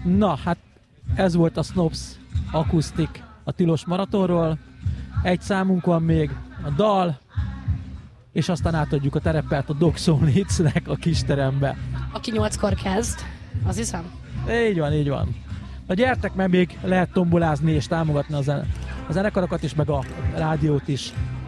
Na, hát ez volt a Snobs akusztik a Tilos Maratonról. Egy számunk van még, a dal, és aztán átadjuk a terepet a Doxon Hitsnek a kisterembe. Aki 8-kor kezd, az hiszem. Így van, így van. Na gyertek, mert még lehet tombolázni és támogatni a zenekarokat is, meg a rádiót is.